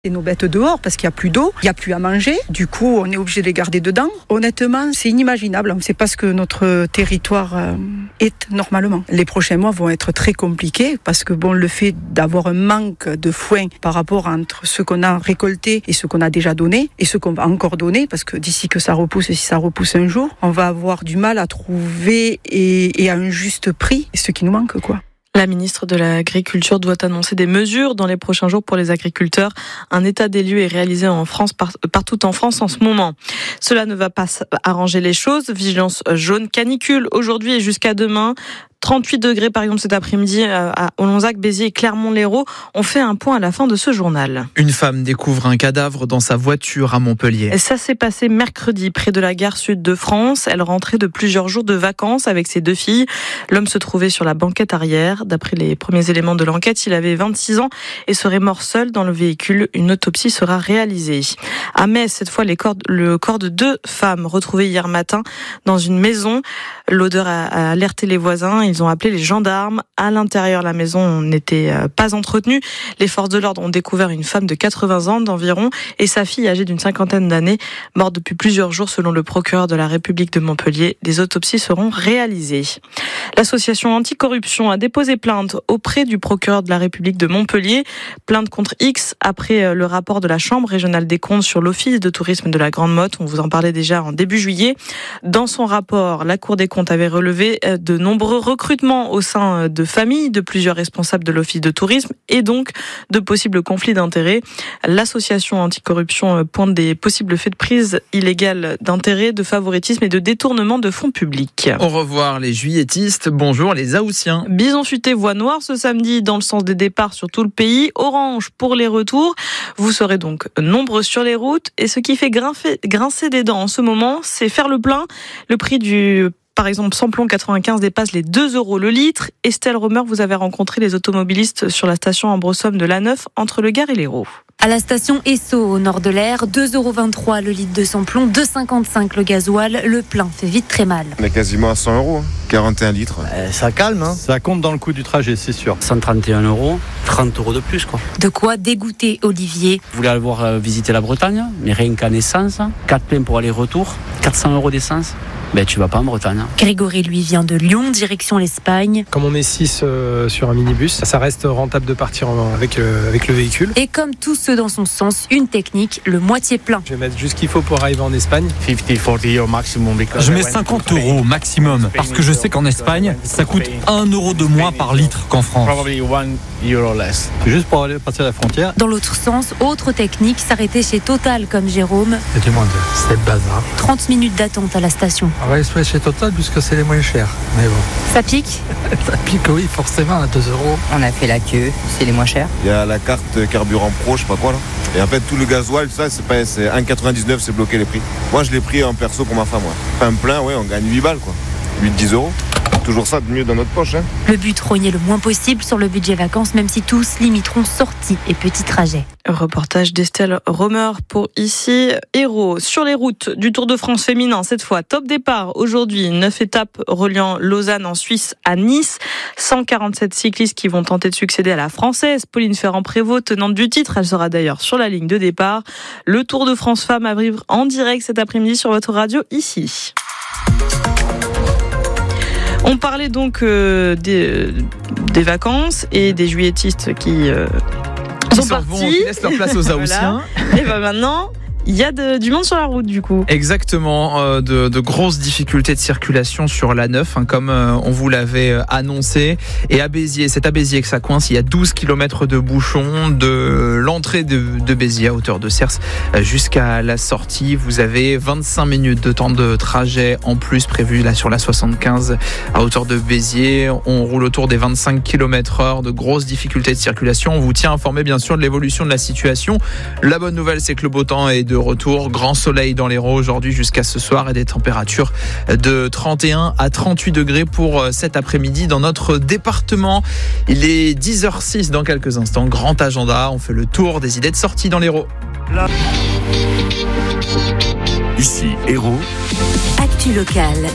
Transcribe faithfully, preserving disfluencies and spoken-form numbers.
Et nos bêtes dehors parce qu'il n'y a plus d'eau, il n'y a plus à manger. Du coup, on est obligé de les garder dedans. Honnêtement, c'est inimaginable. C'est pas ce que notre territoire euh, est normalement. Les prochains mois vont être très compliqués parce que bon, le fait d'avoir un manque de foin par rapport entre ce qu'on a récolté et ce qu'on a déjà donné et ce qu'on va encore donner, parce que d'ici que ça repousse, et si ça repousse un jour, on va avoir du mal à trouver et, et à un juste prix ce qui nous manque, quoi. La ministre de l'Agriculture doit annoncer des mesures dans les prochains jours pour les agriculteurs. Un état des lieux est réalisé en France, par, partout en France en ce moment. Cela ne va pas arranger les choses. Vigilance jaune canicule aujourd'hui et jusqu'à demain. trente-huit degrés par exemple cet après-midi à Olonzac, Béziers et Clermont-Lérault. On fait un point à la fin de ce journal. Une femme découvre un cadavre dans sa voiture à Montpellier. Ça s'est passé mercredi près de la gare sud de France. Elle rentrait de plusieurs jours de vacances avec ses deux filles. L'homme se trouvait sur la banquette arrière. D'après les premiers éléments de l'enquête, il avait vingt-six ans et serait mort seul dans le véhicule. Une autopsie sera réalisée. À Metz, cette fois, les corps, le corps de deux femmes retrouvées hier matin dans une maison. L'odeur a alerté les voisins. Ils ont appelé les gendarmes. À l'intérieur, la maison n'était pas entretenue. Les forces de l'ordre ont découvert une femme de quatre-vingts ans d'environ et sa fille âgée d'une cinquantaine d'années, morte depuis plusieurs jours selon le procureur de la République de Montpellier. Des autopsies seront réalisées. L'association anticorruption a déposé plainte auprès du procureur de la République de Montpellier. Plainte contre X après le rapport de la Chambre régionale des comptes sur l'Office de tourisme de la Grande Motte. On vous en parlait déjà en début juillet. Dans son rapport, la Cour des comptes avait relevé de nombreux recrutements au sein de familles de plusieurs responsables de l'Office de tourisme et donc de possibles conflits d'intérêts. L'association anticorruption pointe des possibles faits de prise illégale d'intérêts, de favoritisme et de détournement de fonds publics. Au revoir les juilletistes, bonjour les Haussiens. Bison futé voie noire ce samedi dans le sens des départs sur tout le pays, orange pour les retours. Vous serez donc nombreux sur les routes et ce qui fait grincer, grincer des dents en ce moment, c'est faire le plein. Le prix du Par exemple, samplon quatre-vingt-quinze dépasse les deux euros le litre. Estelle Romer, vous avez rencontré les automobilistes sur la station Ambresomme de l'A neuf entre le Gard et l'Hérault. À la station Esso, au nord de l'Aire, deux euros vingt-trois le litre de samplon, deux euros cinquante-cinq le gasoil. Le plein fait vite très mal. On est quasiment à cent euros, quarante et un litres. Euh, ça calme, hein. Ça compte dans le coût du trajet, c'est sûr. cent trente et un euros, trente euros de plus, quoi. De quoi dégoûter Olivier. Je voulais aller voir euh, visiter la Bretagne, mais rien qu'en essence, quatre pleins pour aller-retour, quatre cents euros d'essence. Ben, tu vas pas en Bretagne. Grégory, lui, vient de Lyon, direction l'Espagne. Comme on est six euh, sur un minibus, ça reste rentable de partir en, avec, euh, avec le véhicule. Et comme tous ceux dans son sens, une technique, le moitié plein. Je vais mettre juste ce qu'il faut pour arriver en Espagne. cinquante quarante au maximum. Je mets cinquante euros au maximum parce que je sais qu'en Espagne, ça coûte un euro de moins par litre qu'en France. Juste pour aller passer la frontière. Dans l'autre sens, autre technique, s'arrêter chez Total comme Jérôme. Et du monde, c'est le bazar. trente minutes d'attente à la station. On va aller chez Total puisque c'est les moins chers. Mais bon. Ça pique Ça pique, oui, forcément, à deux euros. On a fait la queue, c'est les moins chers. Il y a la carte carburant pro, je sais pas quoi là. Et en fait, tout le gasoil, ça, c'est pas, c'est un virgule quatre-vingt-dix-neuf, c'est bloqué les prix. Moi, je l'ai pris en perso pour ma femme, ouais. Un plein, ouais, on gagne huit balles, quoi. huit à dix euros. Toujours ça de mieux dans notre poche, hein. Le but, rogner le moins possible sur le budget vacances, même si tous limiteront sorties et petits trajets. Reportage d'Estelle Romer pour ici Hérault. Sur les routes du Tour de France féminin, cette fois, top départ aujourd'hui. neuf étapes reliant Lausanne en Suisse à Nice. cent quarante-sept cyclistes qui vont tenter de succéder à la Française. Pauline Ferrand-Prévot, tenante du titre. Elle sera d'ailleurs sur la ligne de départ. Le Tour de France Femmes à vivre en direct cet après-midi sur votre radio ici. On parlait donc euh, des, des vacances et des juilletistes qui euh, sont partis. Vont, qui laissent leur place aux Haussiens. Voilà. Et ben maintenant, il y a de, du monde sur la route du coup. Exactement, euh, de, de grosses difficultés de circulation sur l'A neuf, hein, comme euh, on vous l'avait euh, annoncé. Et à Béziers, c'est à Béziers que ça coince. Il y a douze kilomètres de bouchons de l'entrée de, de Béziers à hauteur de Cers euh, jusqu'à la sortie. Vous avez vingt-cinq minutes de temps de trajet en plus prévu là sur la soixante-quinze à hauteur de Béziers. On roule autour des vingt-cinq kilomètres heure, de grosses difficultés de circulation. On vous tient informé bien sûr de l'évolution de la situation. La bonne nouvelle, c'est que le beau temps est de retour, grand soleil dans l'Hérault aujourd'hui jusqu'à ce soir et des températures de trente et un à trente-huit degrés pour cet après-midi dans notre département. Il est dix heures six dans quelques instants, grand agenda, on fait le tour des idées de sortie dans l'Hérault. Ici Hérault. Actu locale.